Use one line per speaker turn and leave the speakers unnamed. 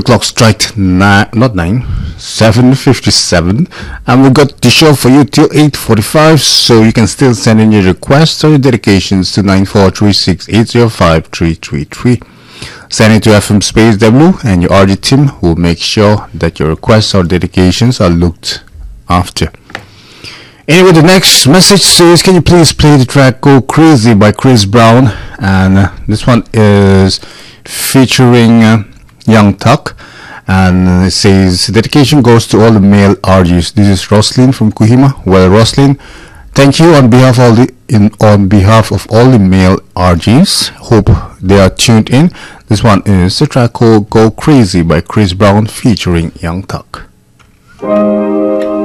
clock strike 7:57, and we've got the show for you till 8:45, so you can still send in your requests or your dedications to 9436805333. Send it to FM Space W, and your RJ team will make sure that your requests or dedications are looked after. Anyway, the next message says, can you please play the track Go Crazy by Chris Brown? And this one is featuring Young Tuck, and it says dedication goes to all the male RGs. This is Roslyn from Kohima. Well, Roslyn, thank you on behalf of all the male RGs. Hope they are tuned in. This one is the track called Go Crazy by Chris Brown featuring Young Tuck.